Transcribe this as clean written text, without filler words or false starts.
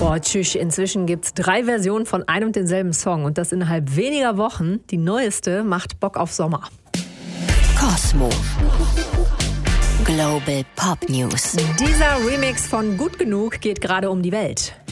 Boah, tschüss. Inzwischen gibt's 3 Versionen von einem und denselben Song und das innerhalb weniger Wochen. Die neueste macht Bock auf Sommer. Kosmo. Global Pop News. Dieser Remix von Gut Genug geht gerade um die Welt.